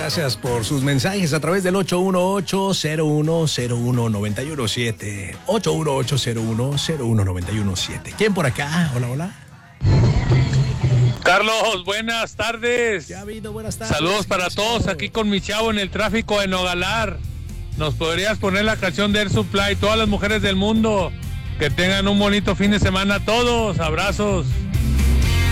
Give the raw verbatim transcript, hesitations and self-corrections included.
Gracias por sus mensajes a través del ocho uno ocho, cero uno cero uno, nueve uno siete. ocho uno ocho, cero uno cero uno, nueve uno siete. ¿Quién por acá? Hola, hola. Carlos, buenas tardes. Ya ha habido, buenas tardes. Saludos para todos aquí con mi chavo en el tráfico de Nogalar. ¿Nos podrías poner la canción de Air Supply? Todas las mujeres del mundo, que tengan un bonito fin de semana todos. Abrazos.